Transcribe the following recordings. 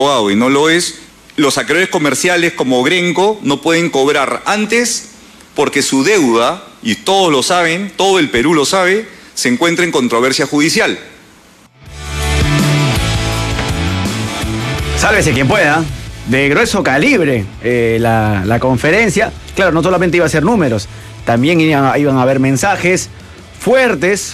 y no lo es, los acreedores comerciales como Grenco no pueden cobrar antes porque su deuda, y todos lo saben, todo el Perú lo sabe, se encuentra en controversia judicial. Sálvese quien pueda. De grueso calibre la conferencia. Claro, no solamente iba a ser números, también iban a haber mensajes fuertes.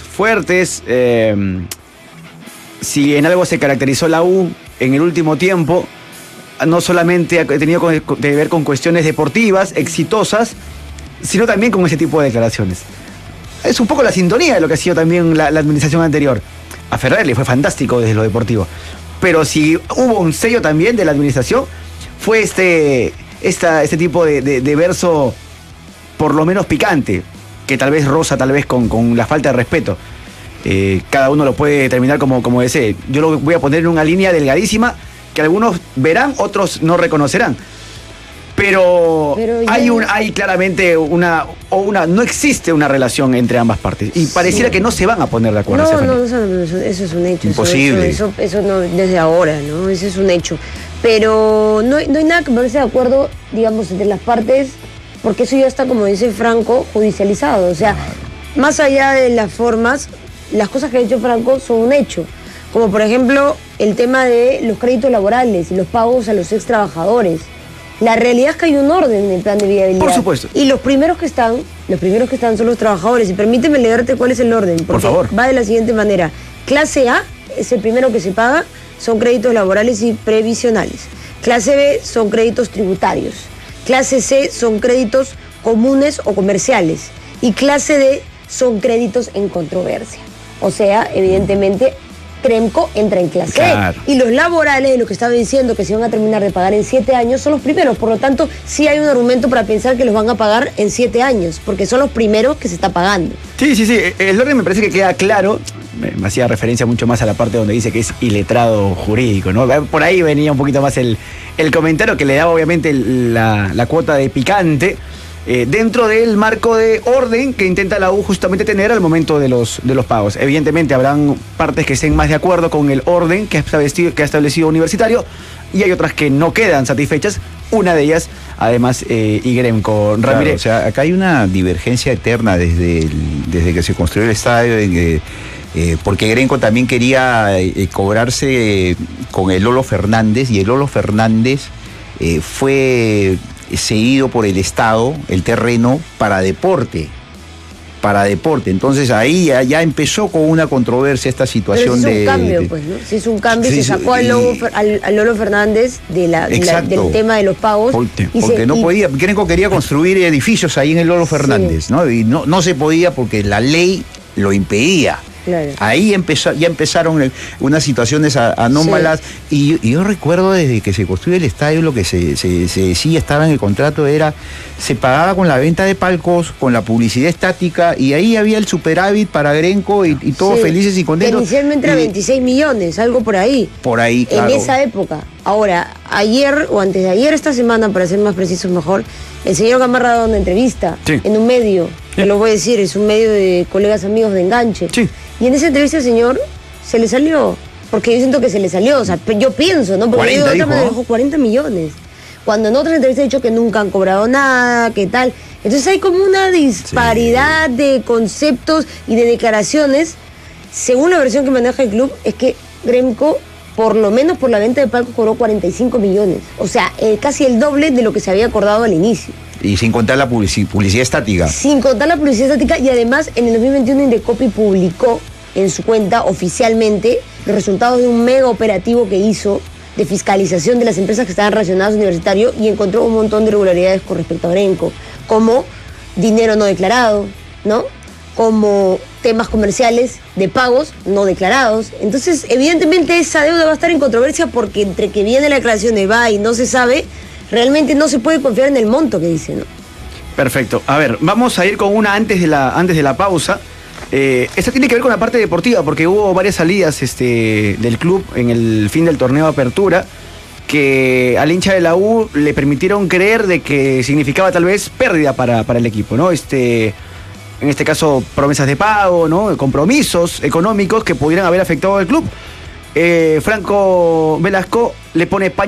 Si en algo se caracterizó la U en el último tiempo, no solamente ha tenido que ver con cuestiones deportivas, exitosas, sino también con ese tipo de declaraciones. Es un poco la sintonía de lo que ha sido también la administración anterior. A Ferrer le fue fantástico desde lo deportivo. Pero si hubo un sello también de la administración, fue este tipo de verso por lo menos picante, que tal vez roza tal vez con la falta de respeto. Cada uno lo puede determinar como desee. Yo lo voy a poner en una línea delgadísima que algunos verán, otros no reconocerán. Pero hay claramente no existe una relación entre ambas partes. Y pareciera que no se van a poner de acuerdo. No, eso es un hecho. Imposible. Eso no, desde ahora, ¿no? Eso es un hecho. Pero no hay nada que ponerse de acuerdo, digamos, entre las partes, porque eso ya está, como dice Franco, judicializado. O sea, más allá de las formas, las cosas que ha hecho Franco son un hecho. Como por ejemplo, el tema de los créditos laborales y los pagos a los ex trabajadores. La realidad es que hay un orden en el plan de viabilidad. Por supuesto. Y los primeros que están son los trabajadores. Y permíteme leerte cuál es el orden. Por favor. Va de la siguiente manera. Clase A es el primero que se paga, son créditos laborales y previsionales. Clase B son créditos tributarios. Clase C son créditos comunes o comerciales. Y clase D son créditos en controversia. O sea, evidentemente, Gremco entra en clase claro. E. Y los laborales, de lo que estaba diciendo, que se van a terminar de pagar en 7 años, son los primeros. Por lo tanto, sí hay un argumento para pensar que los van a pagar en 7 años, porque son los primeros que se está pagando. Sí. El orden me parece que queda claro. Me hacía referencia mucho más a la parte donde dice que es iletrado jurídico, ¿no? Por ahí venía un poquito más el comentario que le daba obviamente la cuota de picante. Dentro del marco de orden que intenta la U justamente tener al momento de los pagos. Evidentemente habrán partes que estén más de acuerdo con el orden que ha establecido Universitario y hay otras que no quedan satisfechas. Una de ellas, además, y Gremco. Claro, Ramírez. o sea, acá hay una divergencia eterna desde que se construyó el estadio, porque Gremco también quería cobrarse con el Lolo Fernández, y el Lolo Fernández fue cedido por el Estado, el terreno, para deporte. Entonces ahí ya empezó con una controversia esta situación. Pero si es un cambio, pues, ¿no? Si es un cambio, se sacó al Lolo Fernández del tema de los pagos. Porque no podía, Gremco quería construir edificios ahí en el Lolo Fernández, sí. ¿no? Y no se podía porque la ley lo impedía. Claro. Ahí ya empezaron unas situaciones anómalas, sí. Y yo recuerdo desde que se construyó el estadio, lo que se decía, estaba en el contrato, se pagaba con la venta de palcos, con la publicidad estática, y ahí había el superávit para Gremco y todos sí. Felices y contentos. Inicialmente era 26 millones, algo por ahí. Por ahí, claro. En esa época. Ahora, ayer o antes de ayer, esta semana, para ser más precisos mejor, el señor Gamarra da una entrevista en un medio, que lo voy a decir, es un medio de colegas amigos de Enganche. Sí. Y en esa entrevista, señor, se le salió. Porque yo siento que se le salió. O sea, yo pienso, ¿no? Porque 40, yo me dijo 40 millones. Cuando en otras entrevistas he dicho que nunca han cobrado nada, que tal. Entonces hay como una disparidad de conceptos y de declaraciones. Según la versión que maneja el club, es que Gremco, por lo menos por la venta de palcos, cobró 45 millones. O sea, casi el doble de lo que se había acordado al inicio. Y sin contar la publicidad estática. Sin contar la publicidad estática, y además en el 2021 Indecopi publicó en su cuenta oficialmente los resultados de un mega operativo que hizo de fiscalización de las empresas que estaban relacionadas a Universitario, y encontró un montón de irregularidades con respecto a Gremco, como dinero no declarado, ¿no? Como temas comerciales de pagos no declarados. Entonces, evidentemente esa deuda va a estar en controversia, porque entre que viene la declaración de va y no se sabe, realmente no se puede confiar en el monto que dice, ¿no? Perfecto. A ver, vamos a ir con una antes de la pausa. Esta tiene que ver con la parte deportiva, porque hubo varias salidas del club en el fin del torneo de apertura que al hincha de la U le permitieron creer de que significaba tal vez pérdida para el equipo, ¿no? En este caso, promesas de pago, ¿no? Compromisos económicos que pudieran haber afectado al club. Franco Velasco le pone